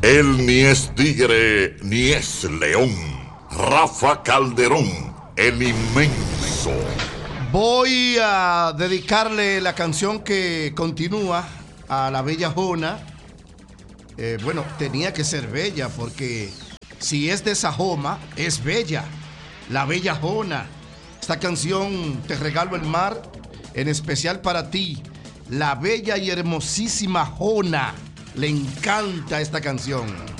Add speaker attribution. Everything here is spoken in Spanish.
Speaker 1: Él ni es tigre ni es león. Rafa Calderón, el inmenso.
Speaker 2: Voy a dedicarle la canción que continúa a la bella Jona. Bueno, tenía que ser bella porque si es de Sajoma, es bella. La bella Jona. Esta canción, Te regalo el mar, en especial para ti, la bella y hermosísima Jona. Le encanta esta canción.